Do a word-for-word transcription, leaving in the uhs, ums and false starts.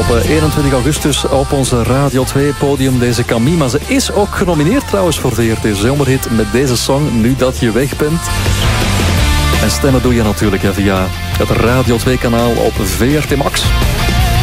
eenentwintig augustus op onze Radio twee podium, deze Camille. Maar ze is ook genomineerd trouwens voor V R T Zomerhit met deze song, Nu dat je weg bent. En stemmen doe je natuurlijk via het Radio twee kanaal op V R T Max.